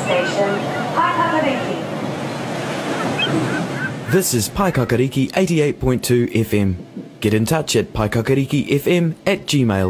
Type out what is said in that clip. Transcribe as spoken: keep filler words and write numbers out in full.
station, Paikakariki. This is Paikakariki eighty-eight point two F M. Get in touch at paikakarikifm at gmail.